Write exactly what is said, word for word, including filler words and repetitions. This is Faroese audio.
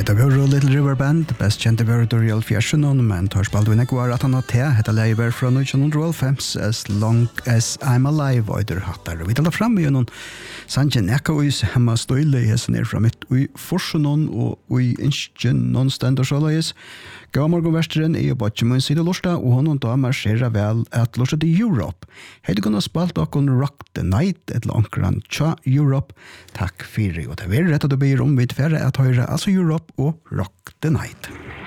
Det var Little River Band, best kjente var det Real Fjærsjønnen, men tar spalt vi nekvar at han har te, hette leiver fra nittenhundrafem, As Long As I'm Alive, og der hattar. Vi taler fram i noen sanje nekka ois hemma støyle, hesen er fra mitt ui forsjønnen og ui innskjen noen stendur sjåløys. Gav morgonversteren er jo bøtje mun sida lorsta, og honom da marsjera vel at lorsta til Europe. Hei du kunne spalt okkon Rock the Night, et lankran tja Europe. Takk fyrir, og det er rett at du blir om vidt færre at høyre, altså Europe og Rock the Night.